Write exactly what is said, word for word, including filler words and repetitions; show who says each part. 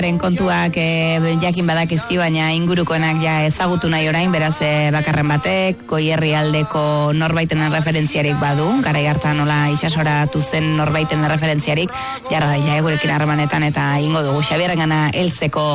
Speaker 1: kontuak e, jakin badakizki, baina ingurukoenak ja ezagutu nahi orain, beraz e, bakarren batek, Goierri aldeko norbaiten referentziarik badu, garai hartan nola itsasoratu zen norbaiten referentziarik, jarra da, ja, gurekin harremanetan eta ingo dugu Xabierrengana heltzeko